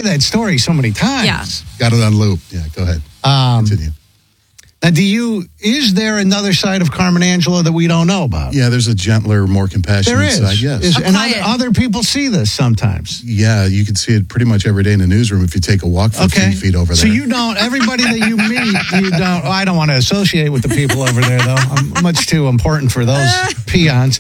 that story so many times. Yeah. Got it on loop. Yeah, go ahead. Continue. Now, is there another side of Carmen Angelo that we don't know about? Yeah, there's a gentler, more compassionate There is. side. Yes. And other people see this sometimes. Yeah, you can see it pretty much every day in the newsroom if you take a walk for a few feet over there. So you don't, everybody that you meet, you don't, I don't want to associate with the people over there, though. I'm much too important for those peons.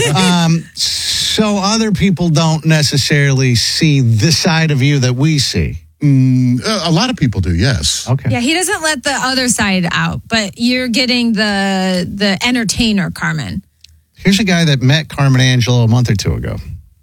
So other people don't necessarily see this side of you that we see. A lot of people do, yes. Okay. Yeah, he doesn't let the other side out, but you're getting the entertainer, Carmen. Here's a guy that met Carmen Angelo a month or two ago.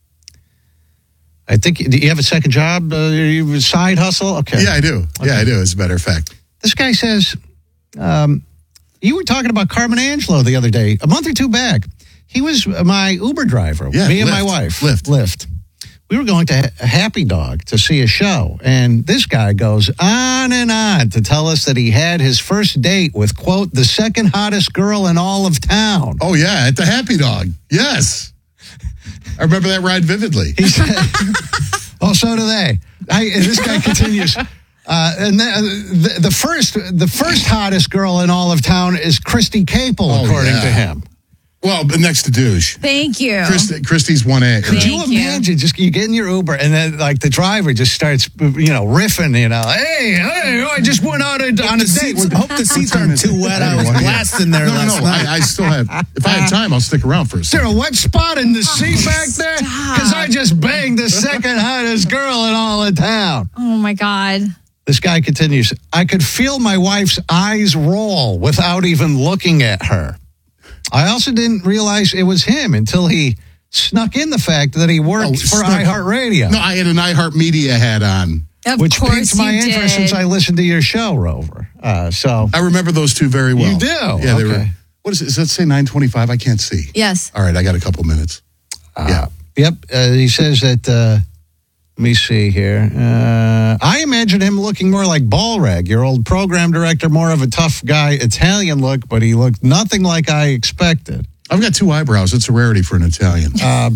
I think, do you have a second job? Side hustle? Okay. Yeah, I do. Okay. Yeah, I do, as a matter of fact. This guy says, you were talking about Carmen Angelo the other day, a month or two back. He was my Uber driver, me and my wife. Lyft. We were going to Happy Dog to see a show, and this guy goes on and on to tell us that he had his first date with, quote, the second hottest girl in all of town. Oh, yeah, at the Happy Dog. Yes. I remember that ride vividly. He said, oh, so do they. And this guy continues. And the first hottest girl in all of town is Christy Capel, according to him. Well, next to douche. Thank you. Christy's 1A. Could you imagine? Just you get in your Uber and then like the driver just starts, riffing. Hey, I just went out on a date. Hope the seats aren't too wet. I was blasting there last night. I still have. If I have time, I'll stick around for a second. Is there a wet spot in the seat back there? Because I just banged the second hottest girl in all of town. Oh my God. This guy continues. I could feel my wife's eyes roll without even looking at her. I also didn't realize it was him until he snuck in the fact that he worked for iHeartRadio. No, I had an iHeartMedia hat on. Which piqued my interest since I listened to your show, Rover. So I remember those two very well. You do? Yeah, they were. What is it? Does that say 9:25? I can't see. Yes. All right, I got a couple minutes. Yeah. Yep. He says that. Let me see here. I imagine him looking more like Ballrag, your old program director, more of a tough guy, Italian look, but he looked nothing like I expected. I've got two eyebrows. It's a rarity for an Italian.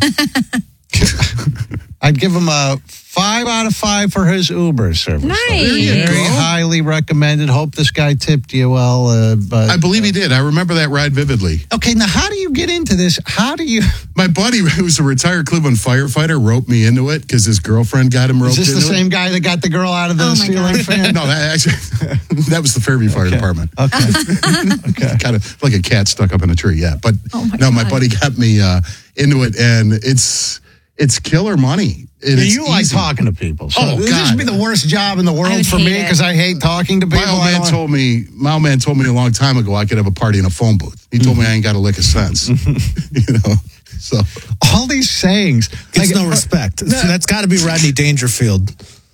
I'd give him a 5 out of 5 for his Uber service. Nice. Very highly recommended. Hope this guy tipped you well. But I believe he did. I remember that ride vividly. Okay, now how do you get into this? How do you... My buddy, who's a retired Cleveland firefighter, roped me into it because his girlfriend got him roped into it. Is this the same guy that got the girl out of the ceiling fan? No, that was the Fairview Fire Department. Okay. Kind of like a cat stuck up in a tree, yeah. But my buddy got me into it, and it's killer money. You like talking to people. So this would be the worst job in the world for me because I hate talking to people. My old man told me a long time ago I could have a party in a phone booth. He told me I ain't got a lick of sense. So all these sayings. It's no respect. That's got to be Rodney Dangerfield.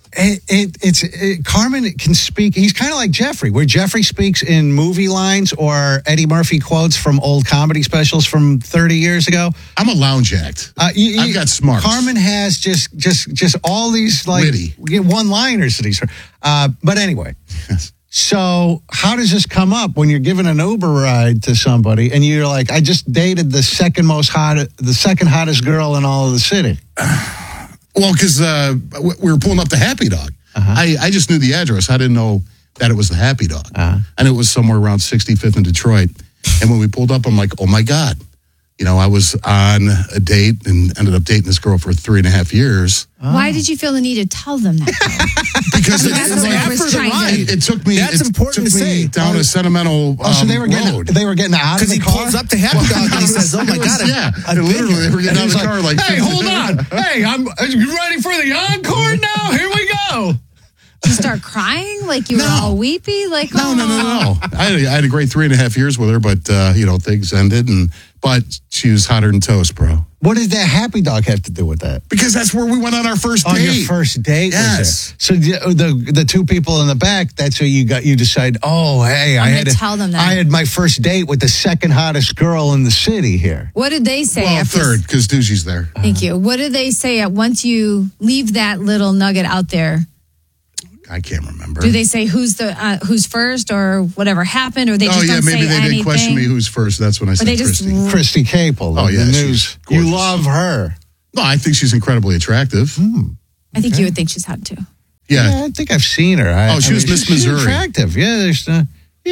Carmen can speak. He's kind of like Jeffrey, where Jeffrey speaks in movie lines or Eddie Murphy quotes from old comedy specials from 30 years ago. I'm a lounge act. I've got smarts. Carmen has just all these like one-liners that he's heard. But anyway, so how does this come up when you're giving an Uber ride to somebody and you're like, I just dated the second hottest girl in all of the city? Well, because we were pulling up the Happy Dog. I just knew the address. I didn't know that it was the Happy Dog. And it was somewhere around 65th in Detroit. And when we pulled up, I'm like, oh, my God. I was on a date and ended up dating this girl for 3.5 years. Why did you feel the need to tell them that? Because it took me. That's important to say. Down a sentimental so they were road. They were getting out of the car? Because he pulls up to Happy Dog and he says, oh, my God. Literally, they were getting out of the car like, hey, hold on. Hey, you ready for the encore now? Here we go. Did you start crying? Like you were all weepy? Like, No. I had a great 3.5 years with her, but, things ended. But she was hotter than toast, bro. What did that Happy Dog have to do with that? Because that's where we went on our first date. On your first date? Yes. So the two people in the back, that's who you decide, oh, hey, I had to tell them that. I had my first date with the second hottest girl in the city here. What did they say? Well, third, because Doogie's there. Thank you. What did they say once you leave that little nugget out there? I can't remember. Do they say who's first or whatever happened, or they just don't say anything? Maybe they did question me who's first. That's when I said Christy Capel. Oh yeah, the news. You love her. No, I think she's incredibly attractive. I think you would think she's hot too. Yeah. I think I've seen her. She was Miss Missouri. She's attractive. Yeah, there's. Oh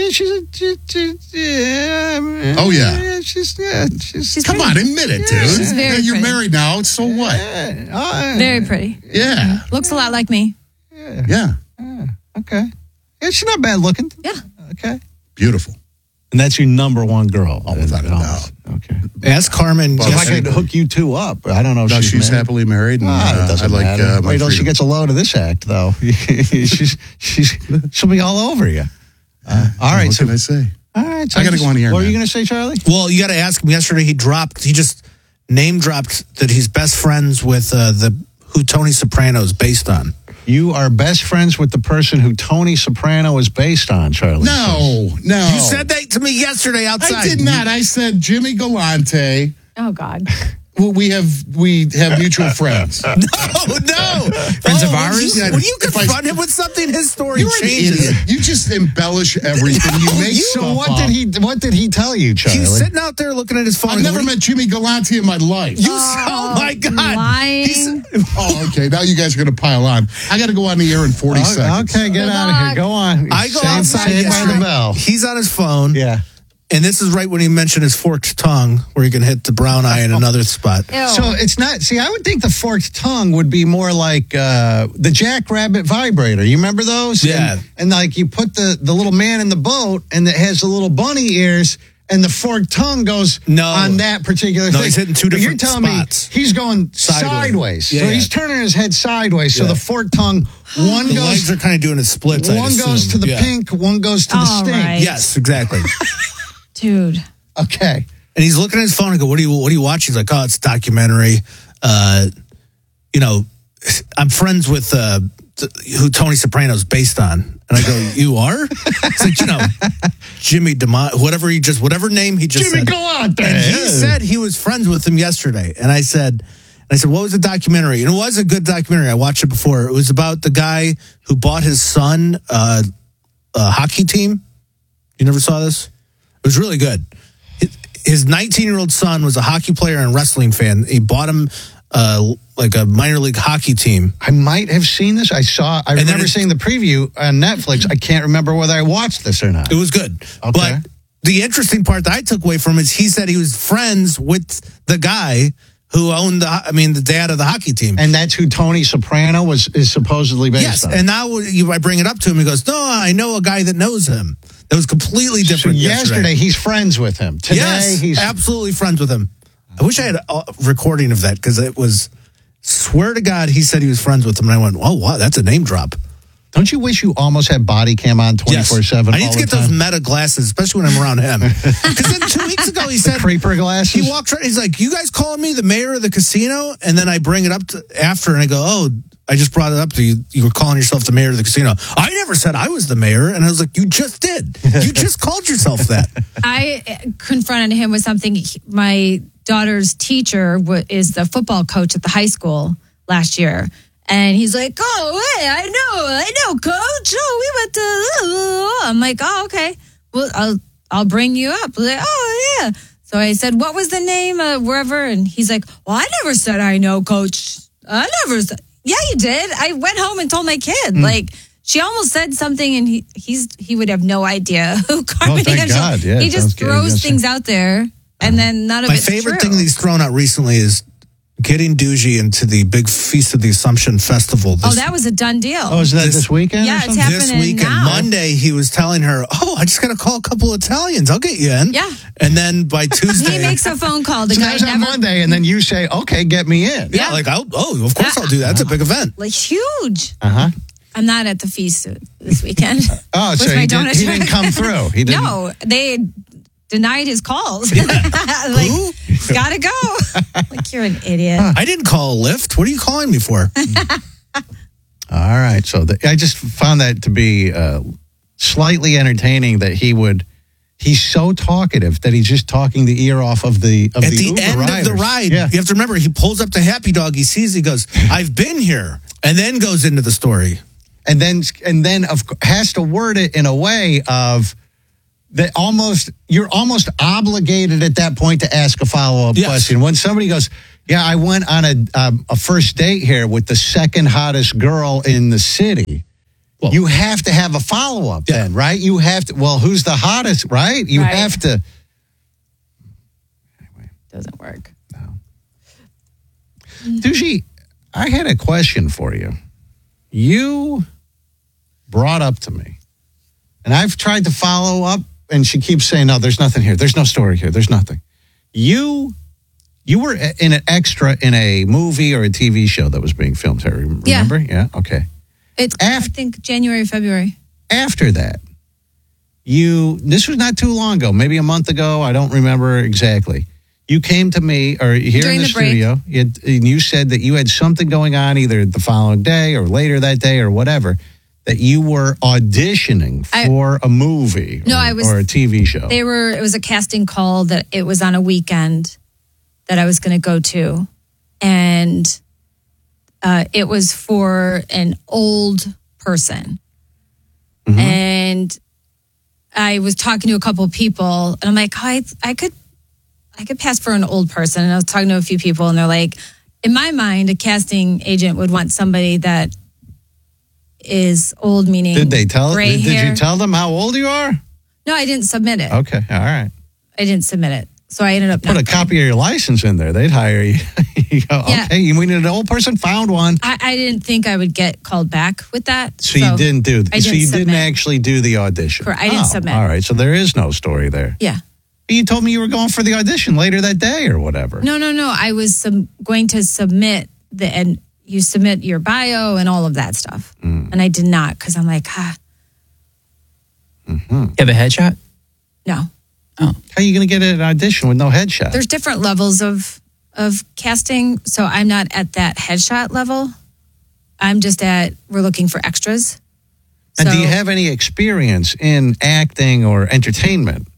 yeah. She's Come on, admit it, dude. She's very You're pretty. married now. So what? Very pretty. Yeah. Looks a lot like me. Yeah. Okay. Yeah, she's not bad looking. Yeah. Okay. Beautiful. And that's your number one girl. Oh, without a doubt. Okay. Ask Carmen. Well, if I could hook you two up, I don't know if she's married. happily married. And, it doesn't matter. my Wait till she freedom. gets a load of this act, though. She'll be all over you. All right. What can I say? All right. So I got to go on the air. What were you going to say, Charlie? Well, you got to ask him. Yesterday, he just name dropped that he's best friends with who Tony Soprano is based on. You are best friends with the person who Tony Soprano is based on, Charlie. No. You said that to me yesterday outside. I did not. I said Jimmy Galante. Oh, God. Well, we have mutual friends. No. Friends of ours? When you confront him with something, his story You're an changes. idiot. You just embellish everything. You make stuff what up. did he tell you, Charlie? He's sitting out there looking at his phone. I've never met Jimmy Galante in my life. Oh my God! Lying. Okay. Now you guys are going to pile on. I got to go on the air in 40 seconds. Okay, get out of here. Go on. I go Saved outside by the yesterday. bell. He's on his phone. Yeah. And this is right when he mentioned his forked tongue, where he can hit the brown eye in another spot. Ew. So it's not. See, I would think the forked tongue would be more like the Jackrabbit vibrator. You remember those? Yeah. And like you put the little man in the boat, and it has the little bunny ears, and the forked tongue goes on that particular thing. No, he's hitting two But different You're telling spots. me he's going sideways. Yeah, So yeah. he's turning his head sideways. So Yeah. the forked tongue, one The goes. legs are kind of doing a split. One goes to the pink, one goes to the All stink. right. Yes, exactly. Dude. Okay. And he's looking at his phone and go, what do you watch? He's like, oh, it's a documentary. I'm friends with who Tony Soprano's based on. And I go, you are? It's like, Jimmy DeMont, whatever name he just Jimmy said. Galante. And he said he was friends with him yesterday. And I said, what was the documentary? And it was a good documentary. I watched it before. It was about the guy who bought his son a hockey team. You never saw this? It was really good. His 19-year-old son was a hockey player and wrestling fan. He bought him like a minor league hockey team. I might have seen this. I remember seeing the preview on Netflix. I can't remember whether I watched this or not. It was good. Okay. But the interesting part that I took away from it is he said he was friends with the guy who owned the dad of the hockey team. And that's who Tony Soprano is supposedly based on. And now I bring it up to him. He goes, no, I know a guy that knows him. That was completely different. So yesterday, he's friends with him. Today, he's absolutely friends with him. I wish I had a recording of that because it was, swear to God, he said he was friends with him. And I went, oh, wow, that's a name drop. Don't you wish you almost had body cam on 24/7? I need to get those Meta glasses, especially when I'm around him. Because then 2 weeks ago, he said, creeper glasses? He walked right, he's like, you guys calling me the mayor of the casino? And then I bring it up after and I go, oh, I just brought it up to you. You were calling yourself the mayor of the casino. I never said I was the mayor. And I was like, you just did. You just called yourself that. I confronted him with something. My daughter's teacher is the football coach at the high school last year. And he's like, oh, hey, I know, coach. Oh, we went to, I'm like, oh, okay. Well, I'll bring you up. Like, oh, yeah. So I said, what was the name wherever? And he's like, well, I never said I know, coach. I never said. Yeah, you did. I went home and told my kid. Like, she almost said something, and he would have no idea who Carmen thank God. Yeah, he just throws things out there, and then none of it's true. My favorite thing that he's thrown out recently is getting Doogie into the big Feast of the Assumption Festival. That was a done deal. Oh, is that this weekend? Yeah, it's happening this weekend. now. Monday, he was telling her, oh, I just got to call a couple Italians. I'll get you in. Yeah. And then by Tuesday. He makes a phone call. The So guy that's on Monday, and then you say, okay, get me in. Yeah, like, of course I'll do that. It's a big event. Like, huge. Uh-huh. I'm not at the feast this weekend. Oh, so he didn't come through. He didn't. No, they denied his calls. Like, gotta go. Like, you're an idiot. I didn't call a lift. What are you calling me for? All right. So I just found that to be slightly entertaining that he's so talkative that he's just talking the ear off of the At the Uber end riders. of the ride, Yeah. you have to remember, he pulls up to Happy Dog. He sees, he goes, I've been here. And then goes into the story. And then has to word it in a way of that you're almost obligated at that point to ask a follow-up question. When somebody goes, Yeah, I went on a first date here with the second hottest girl in the city. Well, you have to have a follow-up then, right? You have to, who's the hottest, right? You have to. Anyway. Doesn't work. No. Doogie, I had a question for you. You brought up to me, and I've tried to follow up, and she keeps saying, no, there's nothing here. There's no story here. There's nothing. You were in an extra in a movie or a TV show that was being filmed, Terry. Remember? Yeah. Okay. It's, I think, January, February. After that, this was not too long ago, maybe a month ago. I don't remember exactly. You came to me or here during in the studio, and you said that you had something going on either the following day or later that day or whatever, that you were auditioning for a movie or a TV show. It was a casting call that it was on a weekend that I was going to go to. And it was for an old person. Mm-hmm. And I was talking to a couple of people, and I'm like, I could pass for an old person. And I was talking to a few people, and they're like, in my mind, a casting agent would want somebody that is old, meaning Did they tell? Did you tell them how old you are? No, I didn't submit it. Okay, all right. I didn't submit it. So I ended up put a copy of your license in there. They'd hire you. You go, okay, we need an old person. Found one. I didn't think I would get called back with that. So you didn't do. So you didn't actually do the audition. Correct. I didn't submit. All right. So there is no story there. Yeah. You told me you were going for the audition later that day or whatever. No. I was going to submit and you submit your bio and all of that stuff, and I did not because I'm like, Mm-hmm. You have a headshot? No. Oh. How are you going to get an audition with no headshot? There's different levels of casting, so I'm not at that headshot level. I'm just we're looking for extras. And do you have any experience in acting or entertainment?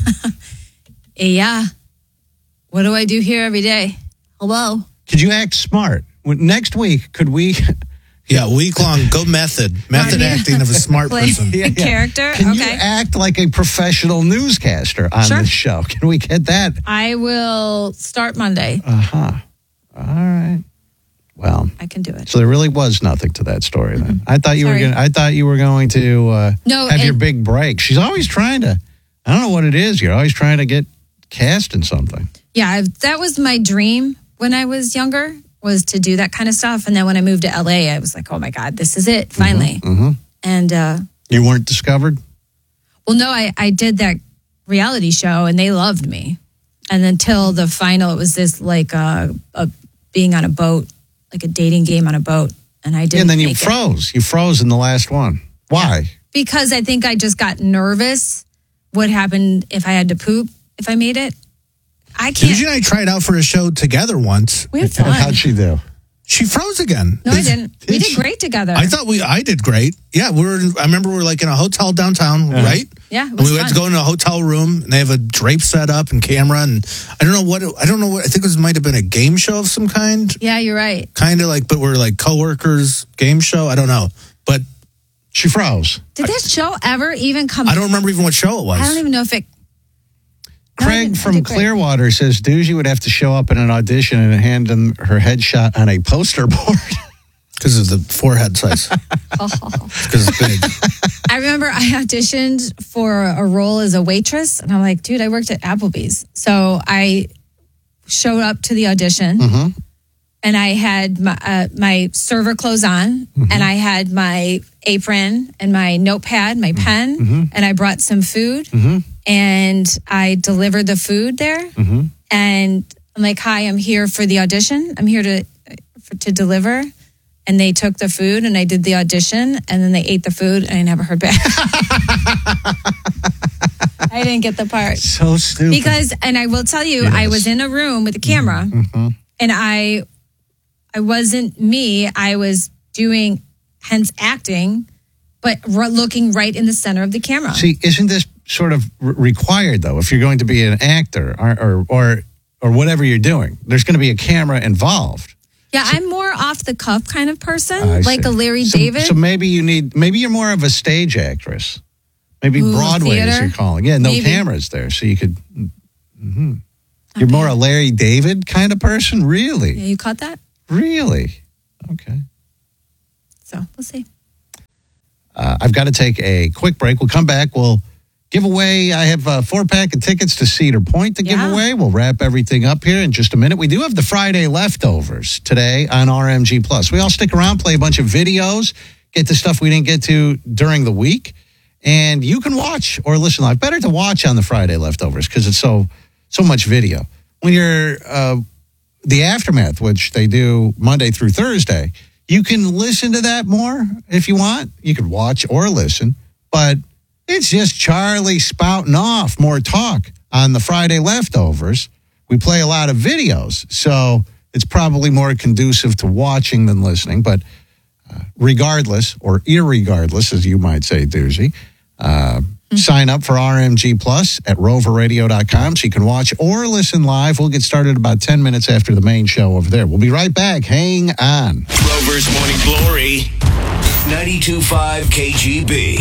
Yeah. What do I do here every day? Hello. Could you act smart? Next week, could we... Yeah, week-long, go method acting of a smart person. Character, Can you act like a professional newscaster on this show? Can we get that? I will start Monday. Uh-huh. All right. Well, I can do it. So there really was nothing to that story then. Mm-hmm. I thought you were going to have your big break. She's always trying to, I don't know what it is. You're always trying to get cast in something. Yeah, that was my dream when I was younger, was to do that kind of stuff. And then when I moved to LA, I was like, oh my God, this is it, finally. Mm-hmm. And you weren't discovered? Well, no, I did that reality show and they loved me. And until the final, it was this like being on a boat, like a dating game on a boat. And I didn't. And then you froze. You froze in the last one. Why? Because I think I just got nervous. What happened if I had to poop if I made it? I can't. Did you and I tried out for a show together once? We had fun. How'd she do? She froze again. No, I didn't. We did great together. I did great. Yeah, I remember we were like in a hotel downtown, right? Yeah, and we had to go into a hotel room, and they have a drape set up and camera, and I don't know what. I think it might have been a game show of some kind. Yeah, you're right. Kind of like, but we're like coworkers game show. I don't know, but she froze. Did that show ever even come? I don't remember even what show it was. I don't even know if it. Craig from Clearwater says Doogie would have to show up in an audition and hand them her headshot on a poster board. Because of the forehead size. Because it's big. I remember I auditioned for a role as a waitress, and I'm like, dude, I worked at Applebee's. So I showed up to the audition, and I had my server clothes on, and I had my apron and my notepad, my pen, and I brought some food. And I delivered the food there. And I'm like, hi, I'm here for the audition. I'm here to deliver. And they took the food and I did the audition. And then they ate the food and I never heard back. I didn't get the part. So stupid. And I will tell you, I was in a room with a camera. And I wasn't me. I was doing, hence acting, but looking right in the center of the camera. See, isn't this sort of required, though, if you're going to be an actor or whatever you're doing? There's going to be a camera involved. Yeah, I'm more off the cuff kind of person, like a Larry David. So maybe you're more of a stage actress. Maybe Broadway, as you're calling. Yeah, no cameras there, so you could. All You're more a Larry David kind of person? Really? Yeah, you caught that? Really? Okay. So we'll see. I've got to take a quick break. We'll come back. We'll give away. I have a 4-pack of tickets to Cedar Point to give away. We'll wrap everything up here in just a minute. We do have the Friday leftovers today on RMG Plus. We all stick around, play a bunch of videos, get the stuff we didn't get to during the week. And you can watch or listen live. Better to watch on the Friday leftovers because it's so much video. When you're the Aftermath, which they do Monday through Thursday, you can listen to that more if you want. You can watch or listen, but it's just Charlie spouting off more talk on the Friday leftovers. We play a lot of videos, so it's probably more conducive to watching than listening. But regardless, or irregardless, as you might say, Doozy, sign up for RMG Plus at roverradio.com so you can watch or listen live. We'll get started about 10 minutes after the main show over there. We'll be right back. Hang on. Rover's Morning Glory, 92.5 KGB.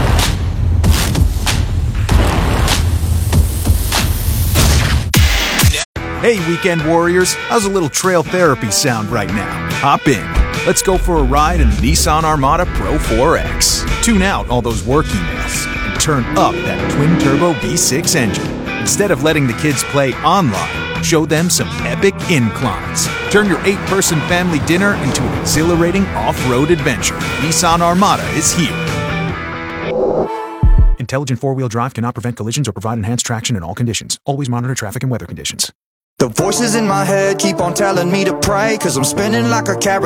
Hey, weekend warriors, how's a little trail therapy sound right now? Hop in. Let's go for a ride in the Nissan Armada Pro 4X. Tune out all those work emails and turn up that twin-turbo V6 engine. Instead of letting the kids play online, show them some epic inclines. Turn your 8-person family dinner into an exhilarating off-road adventure. Nissan Armada is here. Intelligent four-wheel drive cannot prevent collisions or provide enhanced traction in all conditions. Always monitor traffic and weather conditions. The voices in my head keep on telling me to pray, 'cause I'm spinning like a carousel.